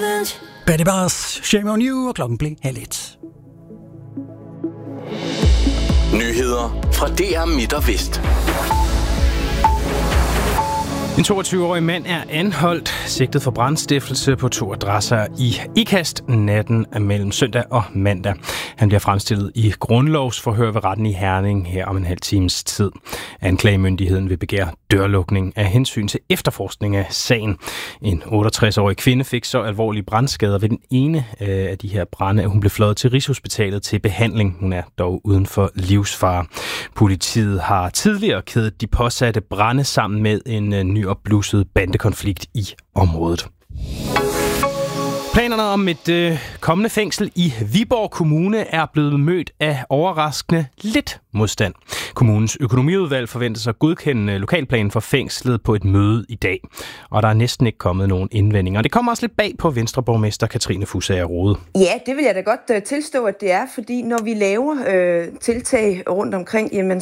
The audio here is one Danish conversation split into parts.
Betty Bars, Shame on You, og klokken blev 1:30. Nyheder fra DR Midt og Vest. En 22-årig mand er anholdt, sigtet for brandstiftelse på 2 adresser i Ikast natten mellem søndag og mandag. Han bliver fremstillet i grundlovsforhør ved retten i Herning her om en halv times tid. Anklagemyndigheden vil begære dørlukning af hensyn til efterforskning af sagen. En 68-årig kvinde fik så alvorlige brandskader ved den ene af de her brande, at hun blev fløjet til Rigshospitalet til behandling. Hun er dog uden for livsfare. Politiet har tidligere kædet de påsatte brande sammen med en ny opblusset bandekonflikt i området. Planerne om et kommende fængsel i Viborg Kommune er blevet mødt af overraskende lidt modstand. Kommunens økonomiudvalg forventes at godkende lokalplanen for fængslet på et møde i dag. Og der er næsten ikke kommet nogen indvendinger. Det kommer også lidt bag på Venstreborgmester Katrine Fusager Rode. Ja, det vil jeg da godt tilstå, at det er, fordi når vi laver tiltag rundt omkring, jamen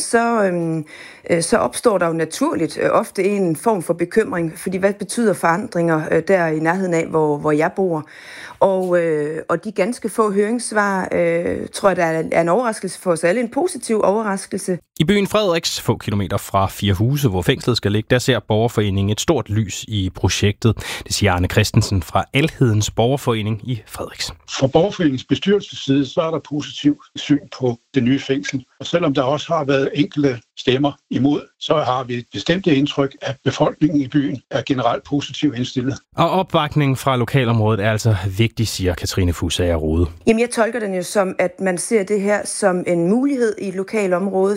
så opstår der jo naturligt ofte en form for bekymring, fordi hvad betyder forandringer der i nærheden af, hvor jeg bor? Og de ganske få høringssvar, tror jeg, der er en overraskelse for os alle, en positiv overraskelse. I byen Frederiks, få kilometer fra 4 huse, hvor fængslet skal ligge, der ser borgerforeningen et stort lys i projektet. Det siger Arne Christensen fra Alhedens Borgerforening i Frederiks. Fra borgerforeningens bestyrelsesside, så er der positivt syn på det nye fængsel. Og selvom der også har været enkelte stemmer imod, så har vi et bestemt indtryk, at befolkningen i byen er generelt positivt indstillet. Og opbakningen fra lokalområdet er altså vigtig, siger Katrine Fusager Rode. Jamen, jeg tolker den jo som, at man ser det her som en mulighed i et lokalområde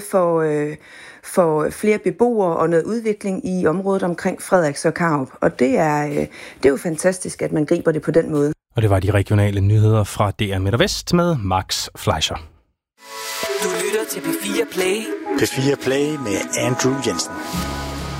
for flere beboere og noget udvikling i området omkring Frederiks og Karup. Og det er jo fantastisk, at man griber det på den måde. Og det var de regionale nyheder fra DR Midt og Vest med Max Fleischer. Du lytter til P4 Play. P4 Play med Andrew Jensen.